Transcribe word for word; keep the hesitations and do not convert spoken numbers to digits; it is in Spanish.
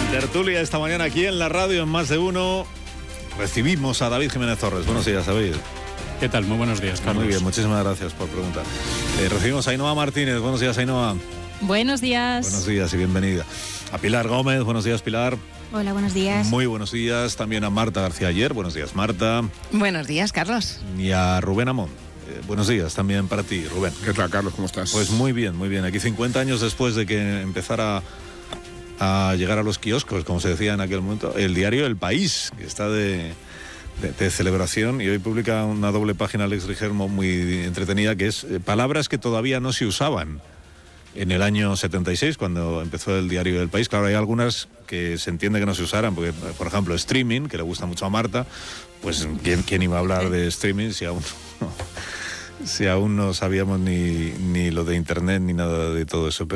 Tertulia esta mañana aquí en la radio en Más de Uno. Recibimos a David Jiménez Torres. Buenos días, David. ¿Qué tal? Muy buenos días, Carlos. Muy bien, muchísimas gracias por preguntar. Eh, recibimos a Ainhoa Martínez. Buenos días, Ainhoa. Buenos días. Buenos días y bienvenida. A Pilar Gómez. Buenos días, Pilar. Hola, buenos días. Muy buenos días. También a Marta García Ayer. Buenos días, Marta. Buenos días, Carlos. Y a Rubén Amón. Eh, buenos días también para ti, Rubén. ¿Qué tal, Carlos? ¿Cómo estás? Pues muy bien, muy bien. Aquí cincuenta años después de que empezara a llegar a los kioscos, como se decía en aquel momento, el diario El País, que está de, de, de celebración, y hoy publica una doble página Alex Rigermo muy entretenida, que es eh, palabras que todavía no se usaban en el año setenta y seis, cuando empezó el diario El País. Claro, hay algunas que se entiende que no se usaran, porque, por ejemplo, streaming, que le gusta mucho a Marta, pues ¿quién, quién iba a hablar de streaming si aún no, si aún no sabíamos ni, ni lo de internet ni nada de todo eso?